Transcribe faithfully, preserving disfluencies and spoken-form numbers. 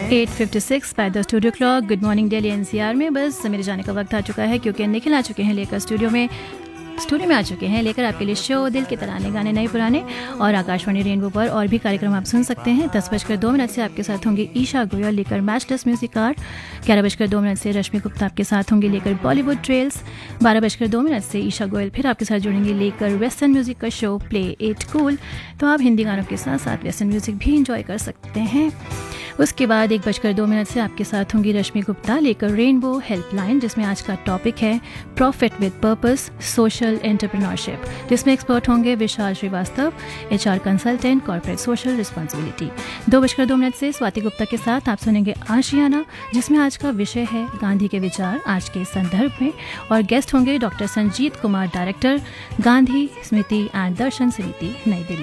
Eight fifty six by the studio clock. Good morning Delhi NCR में बस मेरे जाने का वक्त आ चुका है, क्योंकि निखिल आ चुके हैं लेकर स्टूडियो में स्टूडियो में आ चुके हैं लेकर आपके लिए शो दिल के तराने गाने नए पुराने। और आकाशवाणी रेनबो पर और भी कार्यक्रम आप सुन सकते हैं। दस बजकर दो मिनट से आपके साथ होंगे ईशा गोयल लेकर मैचलेस म्यूजिक कार्ड। ग्यारह बजकर दो मिनट से रश्मि गुप्ता आपके साथ होंगे लेकर बॉलीवुड ट्रेल्स। बारह बजकर दो मिनट से ईशा गोयल फिर आपके साथ जुड़ेंगे लेकर वेस्टर्न म्यूजिक का शो प्ले इट कूल। तो आप हिंदी गानों के साथ साथ वेस्टर्न म्यूजिक भी इंजॉय कर सकते हैं। उसके बाद एक बजकर दो मिनट से आपके साथ होंगी रश्मि गुप्ता लेकर रेनबो हेल्पलाइन, जिसमें आज का टॉपिक है profit with purpose social entrepreneurship, जिसमें एक्सपर्ट होंगे विशाल Srivastava, HR consultant corporate social responsibility. दो बजकर दो मिनट से स्वाति गुप्ता के साथ आप सुनेंगे आशियाना, जिसमें आज का विषय है गांधी के विचार आज के संदर्भ में। और गेस्ट होंगे doctor Sanjeet Kumar, director Gandhi Smriti and दर्शन समिति नई दिल्ली।